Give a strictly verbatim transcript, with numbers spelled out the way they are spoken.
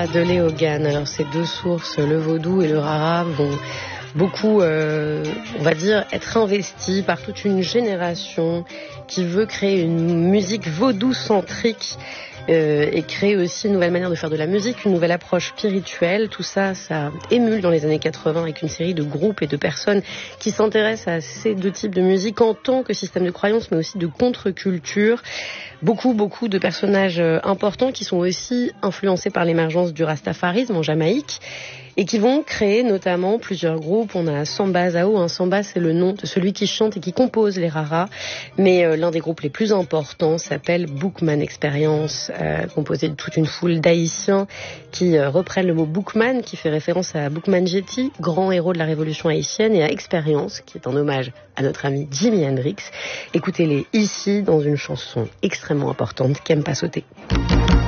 Rara de Léogane. Alors ces deux sources, le vaudou et le rara, vont beaucoup, euh, on va dire, être investis par toute une génération qui veut créer une musique vaudou-centrique euh, et créer aussi une nouvelle manière de faire de la musique, une nouvelle approche spirituelle. Tout ça, ça émule dans les années quatre-vingts avec une série de groupes et de personnes qui s'intéressent à ces deux types de musique en tant que système de croyance, mais aussi de contre-culture. Beaucoup, beaucoup de personnages importants qui sont aussi influencés par l'émergence du rastafarisme en Jamaïque et qui vont créer notamment plusieurs groupes. On a Samba Zao, hein. Samba c'est le nom de celui qui chante et qui compose les raras, mais euh, l'un des groupes les plus importants s'appelle Boukman Experience, euh, composé de toute une foule d'Haïtiens qui euh, reprennent le mot Boukman, qui fait référence à Boukman Jetty, grand héros de la révolution haïtienne, et à Expérience, qui est un hommage à notre ami Jimi Hendrix. Écoutez-les ici dans une chanson extrêmement importante, Qu'aime pas sauter.